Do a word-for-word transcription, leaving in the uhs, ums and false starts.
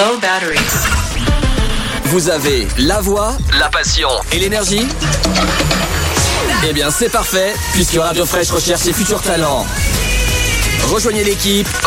Low batteries. Vous avez la voix, la passion et l'énergie? Eh bien, c'est parfait, puisque Radio Fraîche recherche ses futurs talents. Rejoignez l'équipe